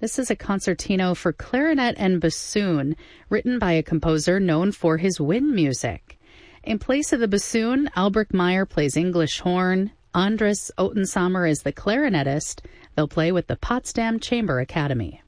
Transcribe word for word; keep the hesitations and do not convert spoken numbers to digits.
This is a concertino for clarinet and bassoon, written by a composer known for his wind music. In place of the bassoon, Albrecht Meyer plays English horn. Andres Ottensamer is the clarinetist. They'll play with the Potsdam Chamber Academy.